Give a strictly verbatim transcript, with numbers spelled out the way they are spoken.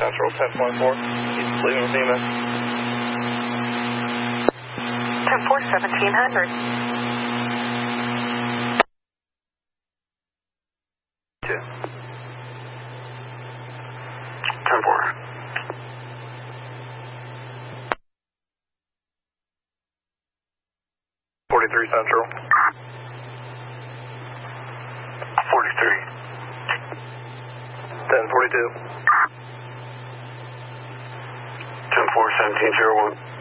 Central, ten point four. He's leaving with E M S. ten four, seventeen hundred. Two. ten four. forty-three Central. forty-three. ten forty-two. ten four, seventeen zero one.